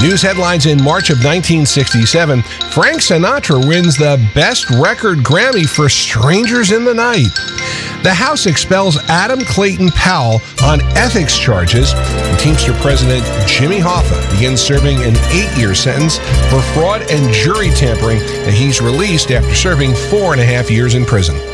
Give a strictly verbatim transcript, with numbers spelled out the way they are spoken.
News headlines in March of nineteen sixty-seven. Frank Sinatra wins the Best Record Grammy for Strangers in the Night. The House expels Adam Clayton Powell on ethics charges. And Teamster President Jimmy Hoffa begins serving an eight-year sentence for fraud and jury tampering, and he's released after serving four and a half years in prison.